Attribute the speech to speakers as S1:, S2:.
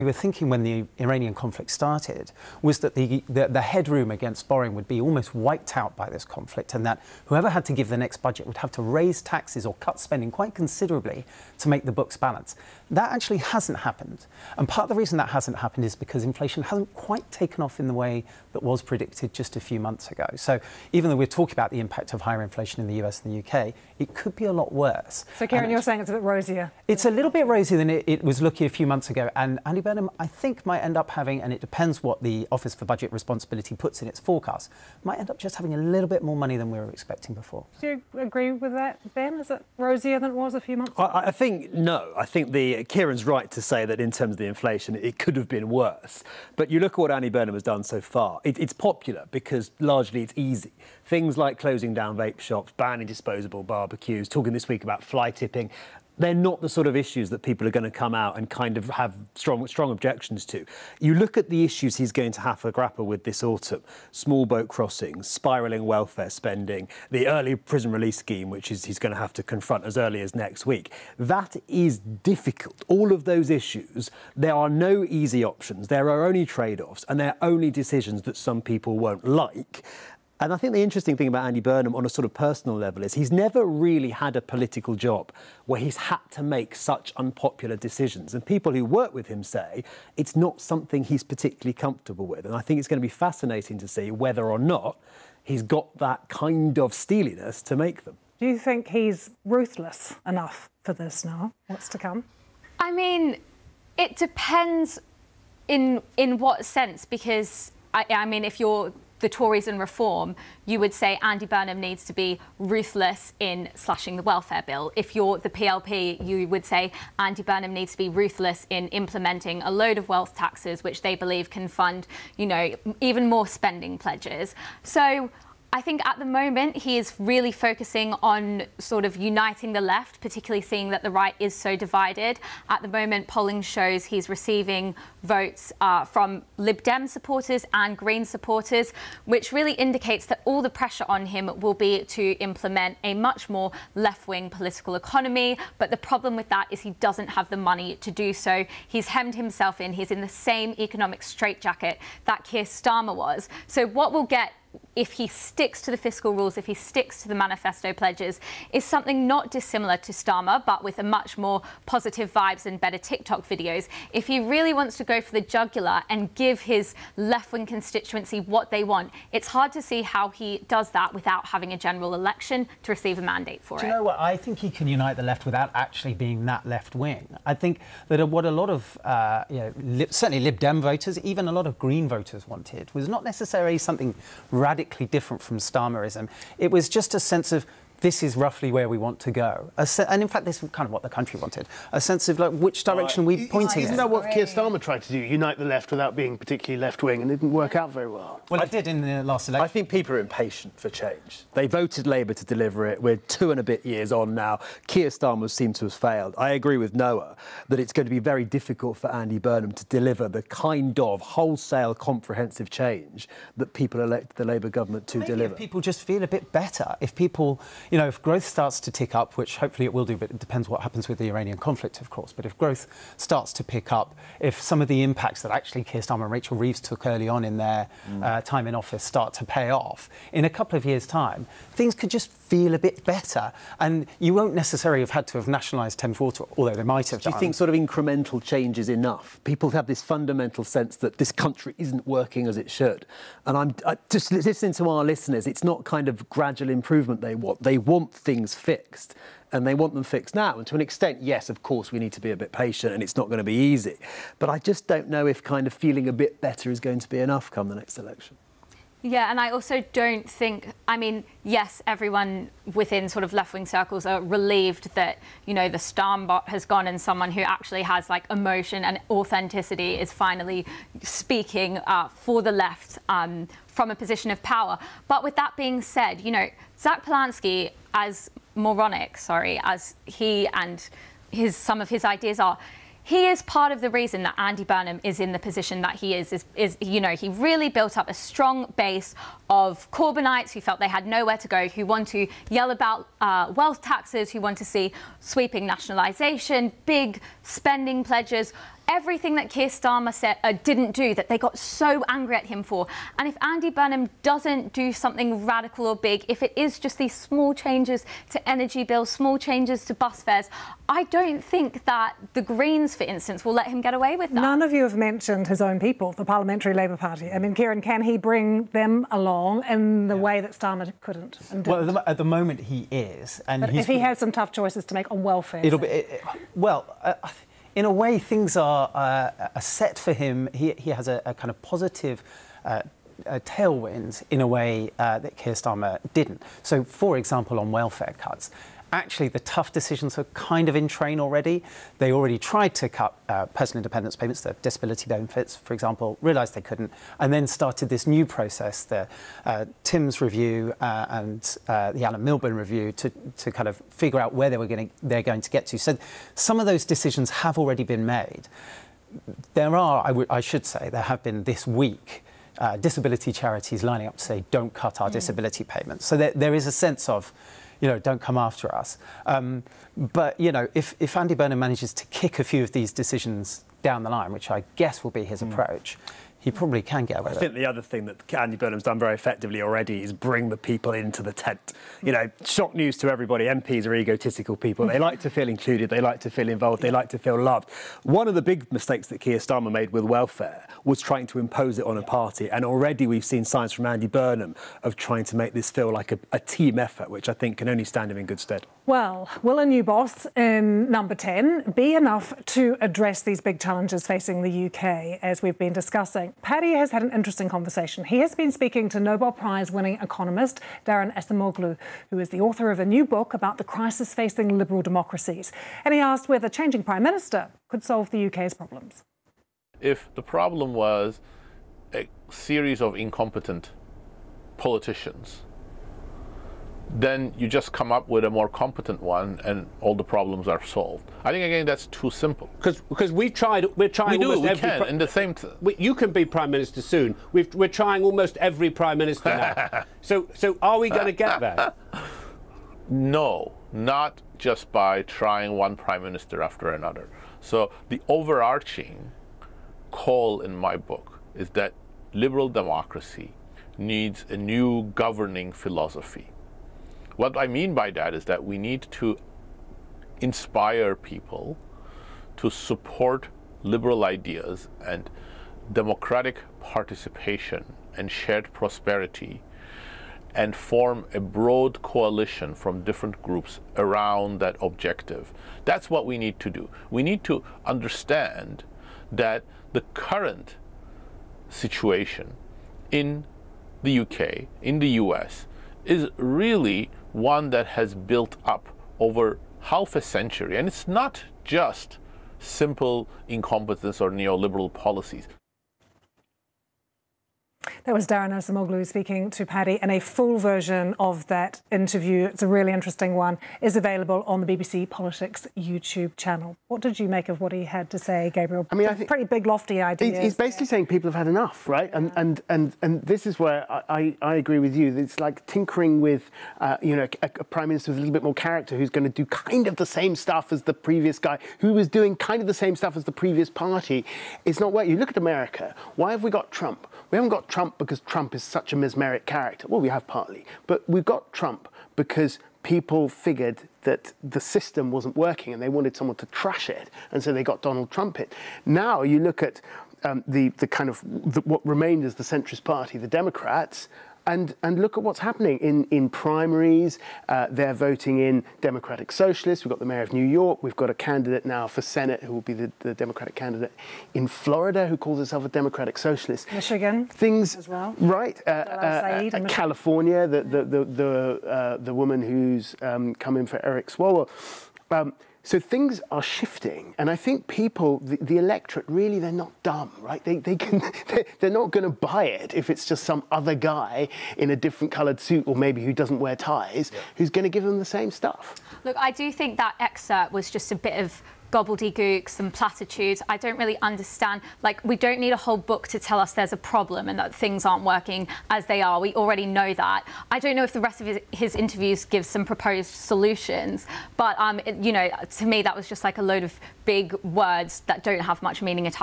S1: we were thinking when the Iranian conflict started was that the headroom against borrowing would be almost wiped out by this conflict, and that whoever had to give the next budget would have to raise taxes or cut spending quite considerably to make the books balance. That actually hasn't happened. And part of the reason that hasn't happened is because inflation hasn't quite taken off in the way that was predicted just a few months ago. So even though we're talking about the impact of higher inflation in the US and the UK, it could be a lot worse.
S2: So Kieran, you're saying it's a bit rosier?
S1: It's a little bit rosier than it was looking a few months ago. And Andy Burnham, I think, might end up having, and it depends what the Office for Budget Responsibility puts in its forecast, might end up just having a little bit more money than we were expecting before.
S2: Do you agree with that, Ben? Is it rosier than it was a few months ago?
S3: I think no. I think Kieran's right to say that in terms of the inflation, it could have been worse. But you look at what Andy Burnham has done so far. It's popular because largely it's easy. Things like closing down vape shops, banning disposable barbecues, talking this week about fly tipping. They're not the sort of issues that people are going to come out and kind of have strong objections to. You look at the issues he's going to have to grapple with this autumn: small boat crossings, spiralling welfare spending, the early prison release scheme, which he's going to have to confront as early as next week. That is difficult. All of those issues, there are no easy options. There are only trade-offs, and they're only decisions that some people won't like. And I think the interesting thing about Andy Burnham on a sort of personal level is he's never really had a political job where he's had to make such unpopular decisions. And people who work with him say it's not something he's particularly comfortable with. And I think it's going to be fascinating to see whether or not he's got that kind of steeliness to make them.
S2: Do you think he's ruthless enough for this now? What's to come?
S4: I mean, it depends in what sense, because, I mean, if you're the Tories and Reform, you would say Andy Burnham needs to be ruthless in slashing the welfare bill. If you're the PLP, you would say Andy Burnham needs to be ruthless in implementing a load of wealth taxes, which they believe can fund, you know, even more spending pledges. So I think at the moment he is really focusing on sort of uniting the left, particularly seeing that the right is so divided. At the moment, polling shows he's receiving votes from Lib Dem supporters and Green supporters, which really indicates that all the pressure on him will be to implement a much more left-wing political economy. But the problem with that is he doesn't have the money to do so. He's hemmed himself in. He's in the same economic straitjacket that Keir Starmer was. So what we'll get, if he sticks to the fiscal rules, if he sticks to the manifesto pledges, is something not dissimilar to Starmer, but with a much more positive vibes and better TikTok videos. If he really wants to go for the jugular and give his left-wing constituency what they want, it's hard to see how he does that without having a general election to receive a mandate for it.
S1: Do you know what? I think he can unite the left without actually being that left-wing. I think that what a lot of, certainly Lib Dem voters, even a lot of Green voters wanted, was not necessarily something radically different from Starmerism. It was just a sense of, this is roughly where we want to go. And in fact, this is kind of what the country wanted. A sense of, like, which direction we're pointing
S5: Isn't that what Keir Starmer tried to do? Unite the left without being particularly left-wing, and it didn't work out very well.
S1: Well, it did in the last election.
S3: I think people are impatient for change. They voted Labour to deliver it. We're 2 and a bit years on now. Keir Starmer seems to have failed. I agree with Noah that it's going to be very difficult for Andy Burnham to deliver the kind of wholesale, comprehensive change that people elected the Labour government to deliver.
S1: If people just feel a bit better, if people, you know, if growth starts to tick up, which hopefully it will do, but it depends what happens with the Iranian conflict, of course. But if growth starts to pick up, if some of the impacts that actually Keir Starmer and Rachel Reeves took early on in their time in office start to pay off, in a couple of years' time, things could just feel a bit better. And you won't necessarily have had to have nationalised Thames Water, although they might have done.
S3: Do you think sort of incremental change is enough? People have this fundamental sense that this country isn't working as it should. And I'm just listening to our listeners, it's not kind of gradual improvement they want. They want things fixed, and they want them fixed now. And to an extent, yes, of course, we need to be a bit patient, and it's not going to be easy. But I just don't know if kind of feeling a bit better is going to be enough come the next election.
S4: Yeah, and I also don't think, I mean, yes, everyone within sort of left-wing circles are relieved that, you know, the Starmer has gone and someone who actually has, like, emotion and authenticity is finally speaking for the left from a position of power. But with that being said, you know, Zach Polanski, as moronic, as he and some of his ideas are, he is part of the reason that Andy Burnham is in the position that he is, you know, he really built up a strong base of Corbynites who felt they had nowhere to go, who want to yell about wealth taxes, who want to see sweeping nationalisation, big spending pledges. everything that Keir Starmer said, didn't do, that they got so angry at him for. And if Andy Burnham doesn't do something radical or big, if it is just these small changes to energy bills, small changes to bus fares, I don't think that the Greens, for instance, will let him get away with that.
S2: None of you have mentioned his own people, the Parliamentary Labour Party. I mean, Kieran, can he bring them along in the way that Starmer couldn't? And didn't?
S1: Well, at the moment he is. And
S2: but if he has some tough choices to make on welfare...
S1: It'll be... in a way, things are set for him. He has a kind of positive tailwind in a way that Keir Starmer didn't. So, for example, on welfare cuts, actually the tough decisions are kind of in train already. They already tried to cut personal independence payments, the disability benefits, for example, realised they couldn't, and then started this new process, the Timms review and the Alan Milburn review, to kind of figure out where they're going to get to. So some of those decisions have already been made. There are, I should say, there have been this week disability charities lining up to say, don't cut our disability payments. So there is a sense of, don't come after us. But, if Andy Burnham manages to kick a few of these decisions down the line, which I guess will be his approach, he probably can get away with it.
S3: I think the other thing that Andy Burnham's done very effectively already is bring the people into the tent. Shock news to everybody, MPs are egotistical people. They like to feel included, they like to feel involved, they like to feel loved. One of the big mistakes that Keir Starmer made with welfare was trying to impose it on a party, and already we've seen signs from Andy Burnham of trying to make this feel like a team effort, which I think can only stand him in good stead.
S2: Well, will a new boss in number 10 be enough to address these big challenges facing the UK, as we've been discussing? Paddy has had an interesting conversation. He has been speaking to Nobel Prize-winning economist Daron Acemoglu, who is the author of a new book about the crisis facing liberal democracies. And he asked whether changing Prime Minister could solve the UK's problems.
S6: If the problem was a series of incompetent politicians, then you just come up with a more competent one and all the problems are solved. I think, again, that's too simple.
S7: Because we're trying
S6: We
S7: almost every...
S6: can, in the same...
S7: You can be Prime Minister soon. We're trying almost every Prime Minister now. So are we going to get there?
S6: No, not just by trying one Prime Minister after another. So the overarching call in my book is that liberal democracy needs a new governing philosophy. What I mean by that is that we need to inspire people to support liberal ideas and democratic participation and shared prosperity, and form a broad coalition from different groups around that objective. That's what we need to do. We need to understand that the current situation in the UK, in the US, is really one that has built up over half a century. And it's not just simple incompetence or neoliberal policies.
S2: That was Daron Acemoglu speaking to Paddy, and a full version of that interview, it's a really interesting one, is available on the BBC Politics YouTube channel. What did you make of what he had to say, Gabriel?
S5: I mean, I think
S2: pretty big, lofty ideas.
S5: He's basically saying people have had enough, right? And this is where I agree with you. It's like tinkering with, a prime minister with a little bit more character who's going to do kind of the same stuff as the previous guy, who was doing kind of the same stuff as the previous party. It's not where you look at America. Why have we got Trump? We haven't got Trump because Trump is such a mesmeric character. Well, we have partly. But we've got Trump because people figured that the system wasn't working and they wanted someone to trash it. And so they got Donald Trump in. Now you look at what remained as the centrist party, the Democrats, and look at what's happening in primaries. They're voting in Democratic Socialists. We've got the mayor of New York. We've got a candidate now for Senate who will be the Democratic candidate in Florida who calls herself a Democratic Socialist.
S2: Michigan
S5: things
S2: as well.
S5: Right. California, the woman who's come in for Eric Swalwell. So things are shifting, and I think people, the electorate, really, they're not dumb, right? They're not going to buy it if it's just some other guy in a different coloured suit, or maybe who doesn't wear ties, who's going to give them the same stuff.
S4: Look, I do think that excerpt was just a bit of gobbledygook, some platitudes. I don't really understand. Like, we don't need a whole book to tell us there's a problem and that things aren't working as they are. We already know that. I don't know if the rest of his interviews give some proposed solutions, but you know, to me that was just like a load of big words that don't have much meaning at all.